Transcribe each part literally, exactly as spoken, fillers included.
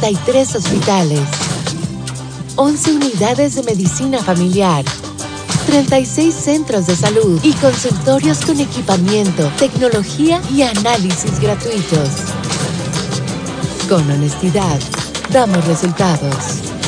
treinta y tres hospitales, once unidades de medicina familiar, treinta y seis centros de salud y consultorios con equipamiento, tecnología y análisis gratuitos. Con honestidad, damos resultados.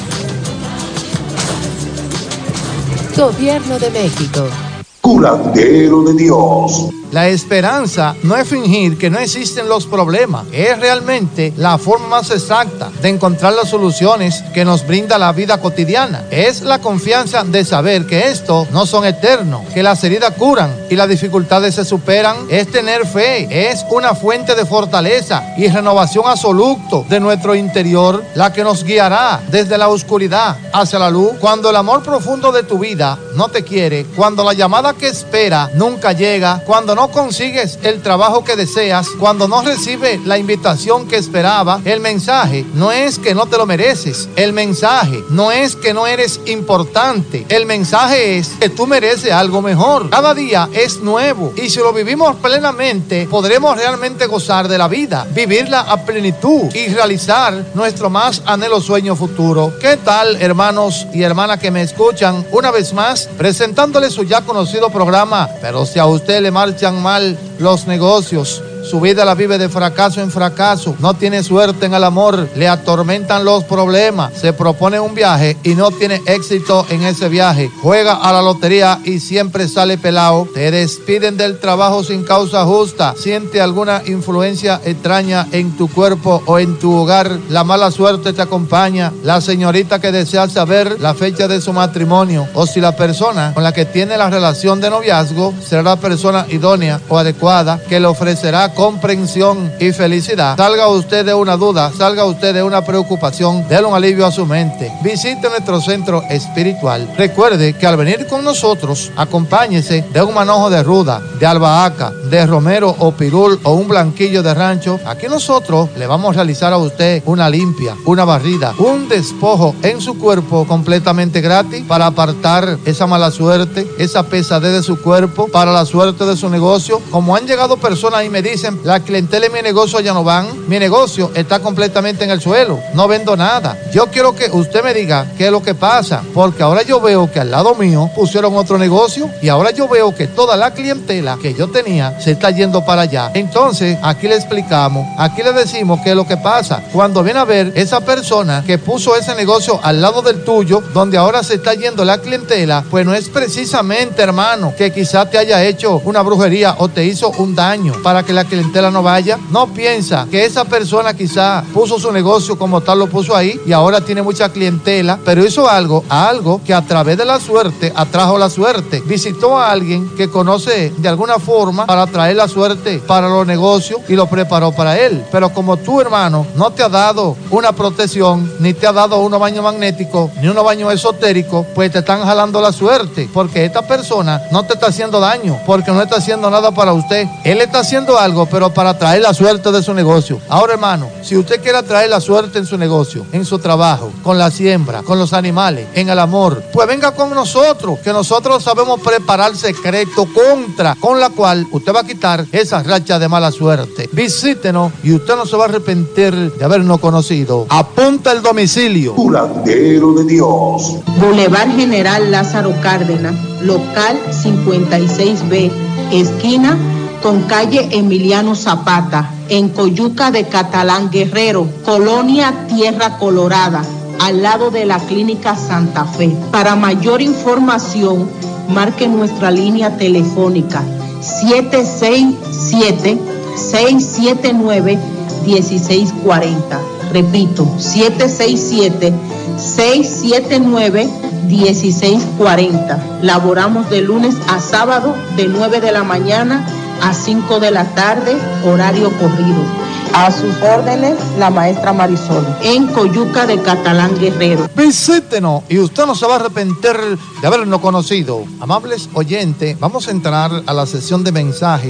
Gobierno de México. Curandero de Dios. La esperanza no es fingir que no existen los problemas, es realmente la forma más exacta de encontrar las soluciones que nos brinda la vida cotidiana. Es la confianza de saber que estos no son eternos, que las heridas curan y las dificultades se superan. Es tener fe, es una fuente de fortaleza y renovación absoluta de nuestro interior, la que nos guiará desde la oscuridad hacia la luz. Cuando el amor profundo de tu vida no te quiere, cuando la llamada que espera nunca llega, cuando no consigues el trabajo que deseas, cuando no recibes la invitación que esperaba, el mensaje no es que no te lo mereces, el mensaje no es que no eres importante, el mensaje es que tú mereces algo mejor. Cada día es nuevo y si lo vivimos plenamente, podremos realmente gozar de la vida, vivirla a plenitud y realizar nuestro más anhelo sueño futuro. ¿Qué tal, hermanos y hermanas que me escuchan? Una vez más, presentándole su ya conocido programa, pero si a usted le marcha mal los negocios, su vida la vive de fracaso en fracaso, no tiene suerte en el amor, le atormentan los problemas, se propone un viaje y no tiene éxito en ese viaje, juega a la lotería y siempre sale pelado, te despiden del trabajo sin causa justa, siente alguna influencia extraña en tu cuerpo o en tu hogar, la mala suerte te acompaña, la señorita que desea saber la fecha de su matrimonio o si la persona con la que tiene la relación de noviazgo será la persona idónea o adecuada que le ofrecerá comprensión y felicidad. Salga usted de una duda, salga usted de una preocupación, déle un alivio a su mente. Visite nuestro centro espiritual. Recuerde que al venir con nosotros, acompáñese de un manojo de ruda, de albahaca, de romero o pirul o un blanquillo de rancho. Aquí nosotros le vamos a realizar a usted una limpia, una barrida, un despojo en su cuerpo completamente gratis para apartar esa mala suerte, esa pesadez de su cuerpo, para la suerte de su negocio. Como han llegado personas y me dicen, la clientela en mi negocio ya no van, mi negocio está completamente en el suelo, no vendo nada. Yo quiero que usted me diga qué es lo que pasa, porque ahora yo veo que al lado mío pusieron otro negocio y ahora yo veo que toda la clientela que yo tenía se está yendo para allá. Entonces, aquí le explicamos, aquí le decimos qué es lo que pasa. Cuando viene a ver esa persona que puso ese negocio al lado del tuyo, donde ahora se está yendo la clientela, pues no es precisamente, hermano, que quizás te haya hecho una brujería o te hizo un daño para que la clientela no vaya. No piensa que esa persona quizá puso su negocio como tal, lo puso ahí y ahora tiene mucha clientela, pero hizo algo, algo que a través de la suerte atrajo la suerte. Visitó a alguien que conoce de alguna forma para traer la suerte para los negocios y lo preparó para él. Pero como tú, hermano, no te ha dado una protección, ni te ha dado unos baños magnéticos, ni unos baños esotéricos, pues te están jalando la suerte, porque esta persona no te está haciendo daño, porque no está haciendo nada para usted. Él está haciendo algo, pero para traer la suerte de su negocio. Ahora, hermano, si usted quiere traer la suerte en su negocio, en su trabajo, con la siembra, con los animales, en el amor, pues venga con nosotros, que nosotros sabemos preparar secreto contra, con la cual usted va a quitar esa racha de mala suerte. Visítenos y usted no se va a arrepentir de habernos conocido. Apunta el domicilio. Curandero de Dios. Boulevard General Lázaro Cárdenas, local cincuenta y seis B, esquina con calle Emiliano Zapata, en Coyuca de Catalán Guerrero, Colonia Tierra Colorada, al lado de la Clínica Santa Fe. Para mayor información, marque nuestra línea telefónica siete seis siete, seis siete nueve, uno seis cuatro cero. Repito, siete seis siete, seis siete nueve, uno seis cuatro cero. Laboramos de lunes a sábado de nueve de la mañana a cinco de la tarde, horario corrido. A sus órdenes, la maestra Marisol, en Coyuca de Catalán Guerrero. Visítenos y usted no se va a arrepentir de habernos conocido. Amables oyentes, vamos a entrar a la sesión de mensajes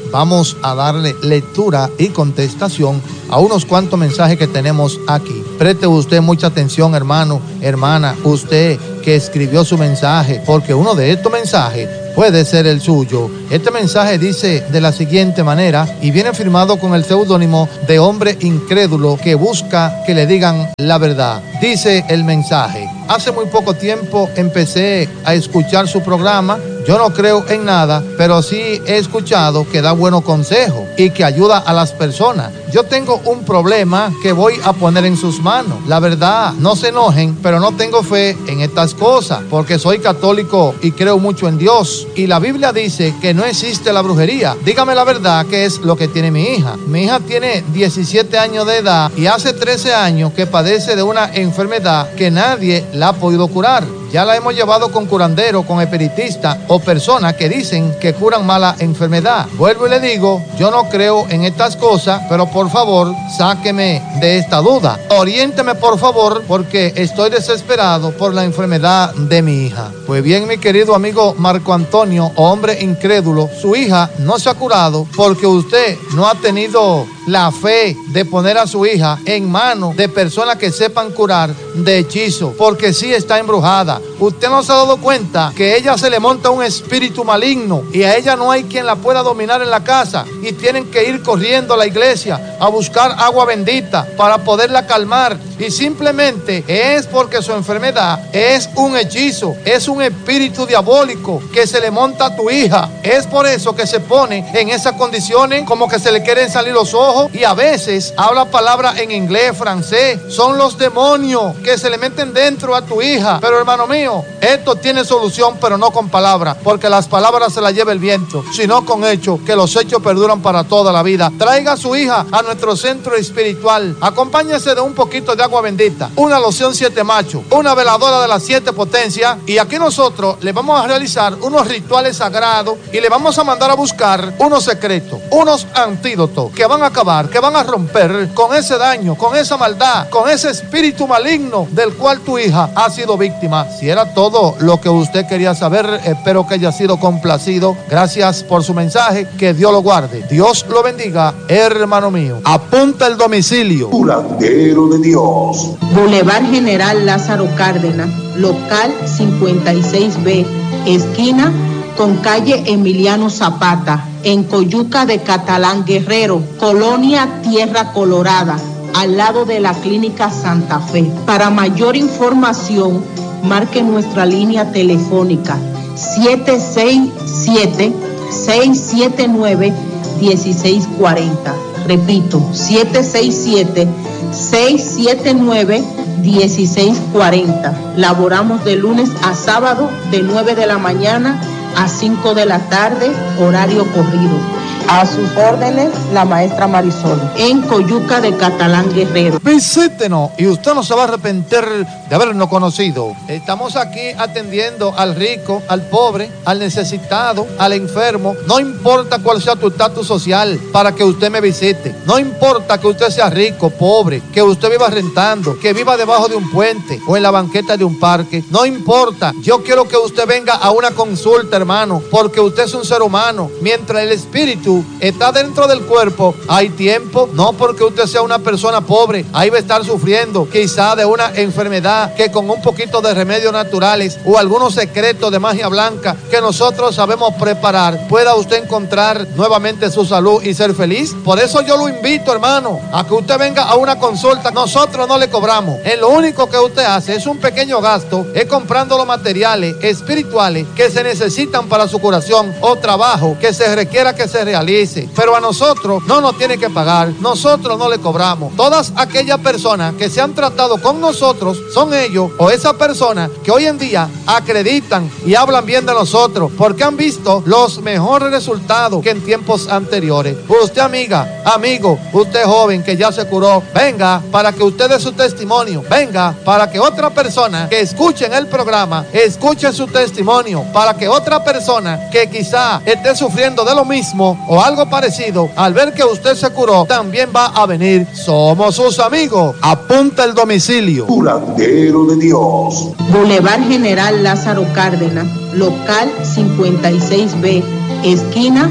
vamos a darle lectura y contestación a unos cuantos mensajes que tenemos aquí. Preste usted mucha atención, hermano, hermana, usted que escribió su mensaje, porque uno de estos mensajes puede ser el suyo. Este mensaje dice de la siguiente manera y viene firmado con el seudónimo de hombre incrédulo que busca que le digan la verdad. Dice el mensaje: hace muy poco tiempo empecé a escuchar su programa. Yo no creo en nada, pero sí he escuchado que da buenos consejos y que ayuda a las personas. Yo tengo un problema que voy a poner en sus manos. La verdad, no se enojen, pero no tengo fe en estas cosas, porque soy católico y creo mucho en Dios. Y la Biblia dice que no existe la brujería. Dígame la verdad, ¿qué es lo que tiene mi hija? Mi hija tiene diecisiete años de edad y hace trece años que padece de una enfermedad que nadie la ha podido curar. Ya la hemos llevado con curandero, con espiritista o personas que dicen que curan mala enfermedad. Vuelvo y le digo, yo no creo en estas cosas, pero por favor, sáqueme de esta duda. Oriénteme por favor, porque estoy desesperado por la enfermedad de mi hija. Pues bien, mi querido amigo Marco Antonio, hombre incrédulo, su hija no se ha curado porque usted no ha tenido la fe de poner a su hija en manos de personas que sepan curar de hechizo, porque sí está embrujada. Usted no se ha dado cuenta que ella se le monta un espíritu maligno y a ella no hay quien la pueda dominar en la casa y tienen que ir corriendo a la iglesia a buscar agua bendita para poderla calmar, y simplemente es porque su enfermedad es un hechizo, es un espíritu diabólico que se le monta a tu hija. Es por eso que se pone en esas condiciones, como que se le quieren salir los ojos y a veces habla palabras en inglés, francés. Son los demonios que se le meten dentro a tu hija. Pero hermano mío, esto tiene solución, pero no con palabras, porque las palabras se las lleva el viento, sino con hechos, que los hechos perduran para toda la vida. Traiga a su hija a nuestro centro espiritual, acompáñese de un poquito de agua bendita, una loción siete machos, una veladora de las siete potencias, y aquí nosotros le vamos a realizar unos rituales sagrados y le vamos a mandar a buscar unos secretos, unos antídotos que van a acabar, que van a romper con ese daño, con esa maldad, con ese espíritu maligno del cual tu hija ha sido víctima. Si era todo lo que usted quería saber, espero que haya sido complacido. Gracias por su mensaje, que Dios lo guarde. Dios lo bendiga, hermano mío. Apunta el domicilio: Curandero de Dios, Boulevard General Lázaro Cárdenas, local cincuenta y seis B, esquina con calle Emiliano Zapata, en Coyuca de Catalán Guerrero, Colonia Tierra Colorada, al lado de la Clínica Santa Fe. Para mayor información, marque nuestra línea telefónica siete seis siete, seis siete nueve, uno seis cuatro cero. Repito, siete seis siete, seis siete nueve, uno seis cuatro cero. Laboramos de lunes a sábado de nueve de la mañana a cinco de la tarde, horario corrido. A sus órdenes, la maestra Marisol, en Coyuca de Catalán Guerrero. Visítenos y usted no se va a arrepentir de habernos conocido. Estamos aquí atendiendo al rico, al pobre, al necesitado, al enfermo. No importa cuál sea tu estatus social para que usted me visite. No importa que usted sea rico, pobre, que usted viva rentando, que viva debajo de un puente o en la banqueta de un parque. No importa. Yo quiero que usted venga a una consulta, hermano, porque usted es un ser humano. Mientras el espíritu está dentro del cuerpo, hay tiempo. No porque usted sea una persona pobre, ahí va a estar sufriendo quizá de una enfermedad que con un poquito de remedios naturales o algunos secretos de magia blanca que nosotros sabemos preparar, pueda usted encontrar nuevamente su salud y ser feliz. Por eso yo lo invito, hermano, a que usted venga a una consulta. Nosotros no le cobramos. En lo único que usted hace es un pequeño gasto, es comprando los materiales espirituales que se necesitan para su curación o trabajo que se requiera que se realice. Pero a nosotros no nos tiene que pagar, nosotros no le cobramos. Todas aquellas personas que se han tratado con nosotros son ellos o esas personas que hoy en día acreditan y hablan bien de nosotros porque han visto los mejores resultados que en tiempos anteriores. Usted, amiga, amigo, usted joven que ya se curó, venga para que usted dé su testimonio, venga para que otra persona que escuche en el programa escuche su testimonio, para que otra persona que quizá esté sufriendo de lo mismo o algo parecido, al ver que usted se curó, también va a venir. Somos sus amigos. Apunta el domicilio: Curandero de Dios, Boulevard General Lázaro Cárdenas, local cincuenta y seis B, esquina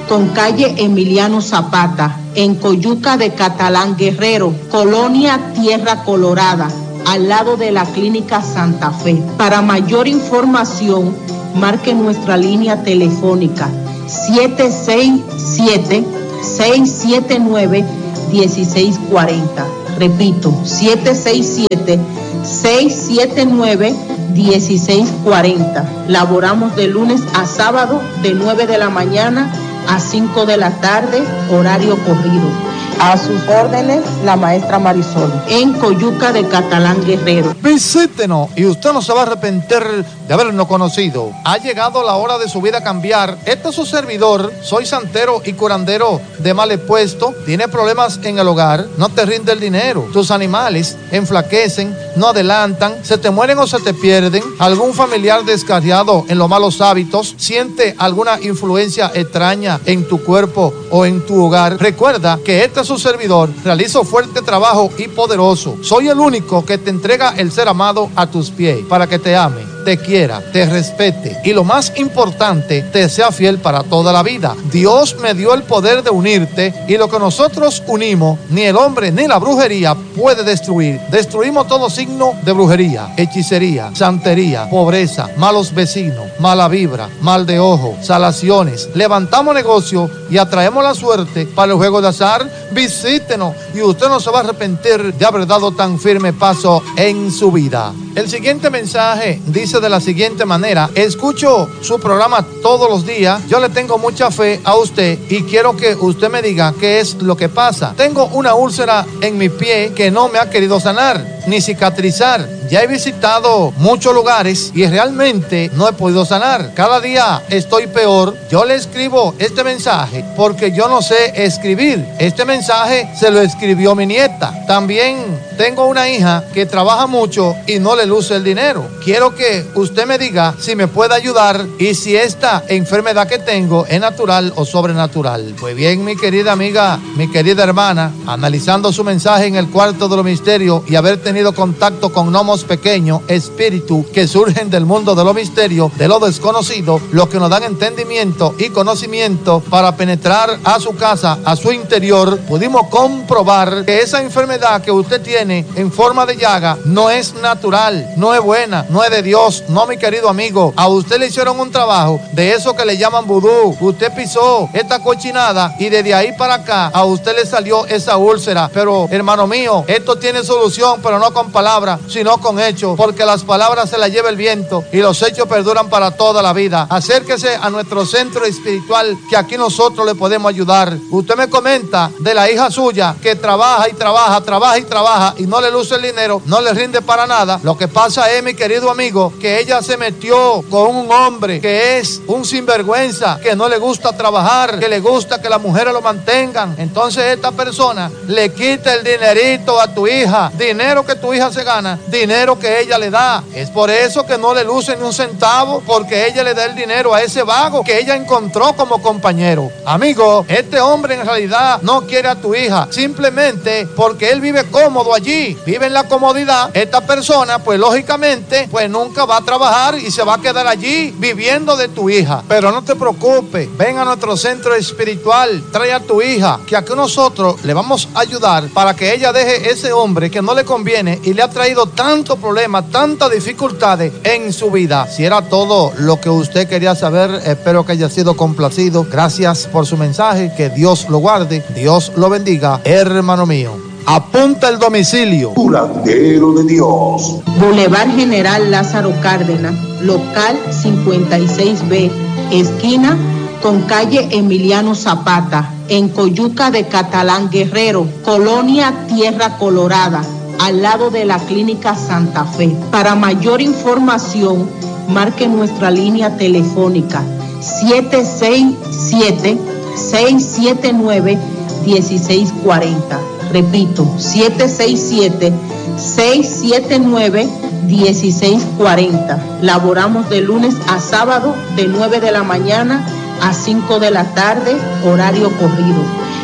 con calle Emiliano Zapata, en Coyuca de Catalán Guerrero, Colonia Tierra Colorada, al lado de la Clínica Santa Fe. Para mayor información, marque nuestra línea telefónica siete seis siete, seis siete nueve, uno seis cuatro cero. Repito, siete seis siete, seis siete nueve, uno seis cuatro cero. Laboramos de lunes a sábado de nueve de la mañana a cinco de la tarde, horario corrido. A sus órdenes, la maestra Marisol, en Coyuca de Catalán Guerrero. Visítenos y usted no se va a arrepentir de habernos conocido. Ha llegado la hora de su vida cambiar. Este es su servidor. Soy santero y curandero de mal puesto. Tiene problemas en el hogar. No te rinde el dinero. Tus animales enflaquecen, no adelantan, se te mueren o se te pierden. Algún familiar descarriado en los malos hábitos. Siente alguna influencia extraña en tu cuerpo o en tu hogar. Recuerda que este es su servidor, realizo fuerte trabajo y poderoso. Soy el único que te entrega el ser amado a tus pies para que te ame, te quiera, te respete y lo más importante, te sea fiel para toda la vida. Dios me dio el poder de unirte y lo que nosotros unimos, ni el hombre ni la brujería puede destruir. Destruimos todo signo de brujería, hechicería, santería, pobreza, malos vecinos, mala vibra, mal de ojo, salaciones. Levantamos negocio y atraemos la suerte para el juego de azar. Visítenos y usted no se va a arrepentir de haber dado tan firme paso en su vida. El siguiente mensaje dice de la siguiente manera: escucho su programa todos los días, yo le tengo mucha fe a usted y quiero que usted me diga qué es lo que pasa. Tengo una úlcera en mi pie que no me ha querido sanar ni cicatrizar. Ya he visitado muchos lugares y realmente no he podido sanar. Cada día estoy peor. Yo le escribo este mensaje porque yo no sé escribir. Este mensaje se lo escribió mi nieta. También tengo una hija que trabaja mucho y no le luce el dinero. Quiero que usted me diga si me puede ayudar y si esta enfermedad que tengo es natural o sobrenatural. Pues bien, mi querida amiga, mi querida hermana, analizando su mensaje en el cuarto de los misterios y haber tenido contacto con gnomos pequeños, espíritus que surgen del mundo de los misterios, de lo desconocido, lo que nos dan entendimiento y conocimiento para penetrar a su casa, a su interior, pudimos comprobar que esa enfermedad que usted tiene en forma de llaga no es natural, no es buena, no es de Dios. No, mi querido amigo, a usted le hicieron un trabajo de eso que le llaman vudú. Usted pisó esta cochinada y desde ahí para acá a usted le salió esa úlcera. Pero, hermano mío, esto tiene solución, pero no con palabras, sino con hechos, porque las palabras se las lleva el viento y los hechos perduran para toda la vida. Acérquese a nuestro centro espiritual, que aquí nosotros le podemos ayudar. Usted me comenta de la hija suya que trabaja y trabaja, trabaja y trabaja y no le luce el dinero, no le rinde para nada. Lo que pasa es, mi querido amigo, que ella se metió con un hombre que es un sinvergüenza, que no le gusta trabajar, que le gusta que las mujeres lo mantengan. Entonces esta persona le quita el dinerito a tu hija, dinero que tu hija se gana, dinero que ella le da. Es por eso que no le luce ni un centavo, porque ella le da el dinero a ese vago que ella encontró como compañero. Amigo, este hombre en realidad no quiere a tu hija, simplemente porque él vive cómodo allí, vive en la comodidad. Esta persona, pues lógicamente, pues nunca va a trabajar y se va a quedar allí viviendo de tu hija. Pero no te preocupes, ven a nuestro centro espiritual, trae a tu hija, que aquí nosotros le vamos a ayudar para que ella deje ese hombre que no le conviene y le ha traído tantos problemas, tantas dificultades en su vida. Si era todo lo que usted quería saber, espero que haya sido complacido. Gracias por su mensaje, que Dios lo guarde, Dios lo bendiga, hermano mío. Apunta el domicilio: Curandero de Dios, Boulevard General Lázaro Cárdenas, local cincuenta y seis B, esquina con calle Emiliano Zapata, en Coyuca de Catalán Guerrero, Colonia Tierra Colorada, al lado de la Clínica Santa Fe. Para mayor información, marque nuestra línea telefónica siete seis siete, seis siete nueve, uno seis cuatro cero. Repito, siete seis siete, seis siete nueve, uno seis cuatro cero. Laboramos de lunes a sábado de nueve de la mañana a cinco de la tarde, horario corrido.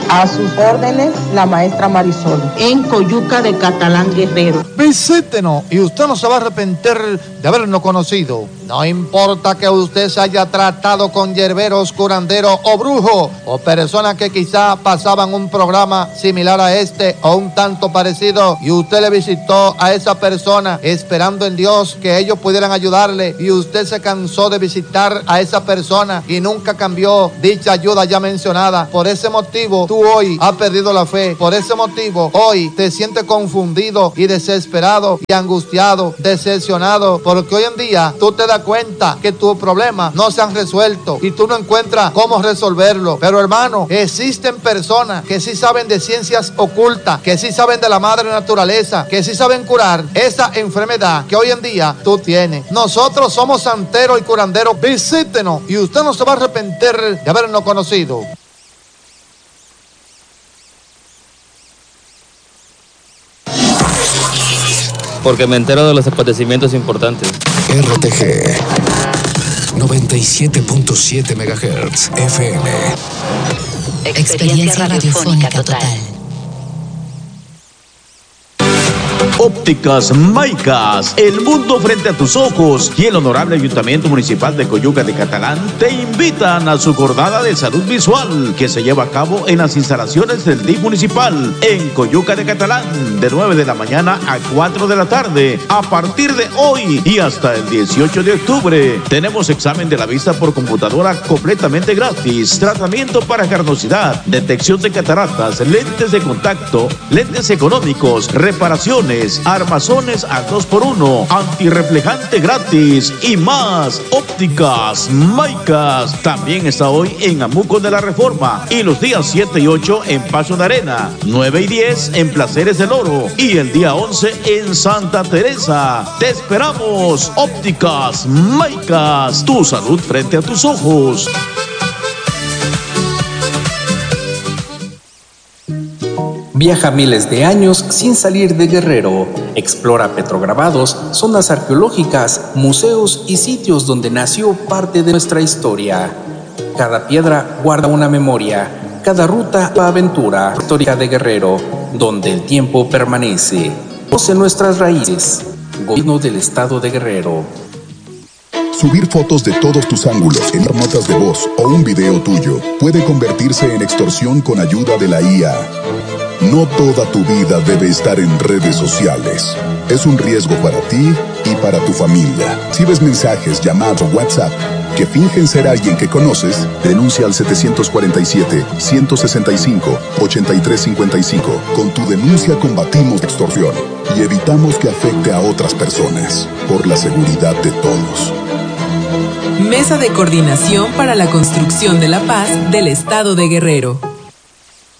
A sus órdenes, la maestra Marisol, en Coyuca de Catalán Guerrero. Visítenos y usted no se va a arrepentir de habernos conocido. No importa que usted se haya tratado con yerberos, curanderos o brujos, o personas que quizá pasaban un programa similar a este o un tanto parecido, y usted le visitó a esa persona esperando en Dios que ellos pudieran ayudarle, y usted se cansó de visitar a esa persona y nunca cambió dicha ayuda ya mencionada. Por ese motivo, tú hoy has perdido la fe. Por ese motivo, hoy te sientes confundido y desesperado y angustiado, decepcionado, porque hoy en día tú te das cuenta que tus problemas no se han resuelto y tú no encuentras cómo resolverlo. Pero hermano, existen personas que sí saben de ciencias ocultas, que sí saben de la madre naturaleza, que sí saben curar esa enfermedad que hoy en día tú tienes. Nosotros somos santeros y curanderos. Visítenos y usted no se va a arrepentir de habernos conocido. Porque me entero de los acontecimientos importantes. R T G noventa y siete punto siete megahertz F M. Experiencia radiofónica total. Ópticas Maicas, el mundo frente a tus ojos, y el Honorable Ayuntamiento Municipal de Coyuca de Catalán te invitan a su jornada de salud visual que se lleva a cabo en las instalaciones del D I F municipal en Coyuca de Catalán de nueve de la mañana a cuatro de la tarde. A partir de hoy y hasta el dieciocho de octubre tenemos examen de la vista por computadora completamente gratis, tratamiento para carnosidad, detección de cataratas, lentes de contacto, lentes económicos, reparaciones, armazones al dos por uno, antirreflejante gratis y más. Ópticas Maicas también está hoy en Amuco de la Reforma y los días siete y ocho en Paso de Arena, nueve y diez en Placeres del Oro y el día once en Santa Teresa. Te esperamos. Ópticas Maicas, tu salud frente a tus ojos. Viaja miles de años sin salir de Guerrero. Explora petrograbados, zonas arqueológicas, museos y sitios donde nació parte de nuestra historia. Cada piedra guarda una memoria, cada ruta una aventura. Histórica de Guerrero, donde el tiempo permanece. Conoce nuestras raíces. Gobierno del Estado de Guerrero. Subir fotos de todos tus ángulos en notas de voz o un video tuyo puede convertirse en extorsión con ayuda de la I A. No toda tu vida debe estar en redes sociales. Es un riesgo para ti y para tu familia. Si ves mensajes, llamadas o WhatsApp que fingen ser alguien que conoces, denuncia al siete cuatro siete, uno seis cinco, ocho tres cinco cinco. Con tu denuncia combatimos la extorsión y evitamos que afecte a otras personas, por la seguridad de todos. Mesa de Coordinación para la Construcción de la Paz del Estado de Guerrero.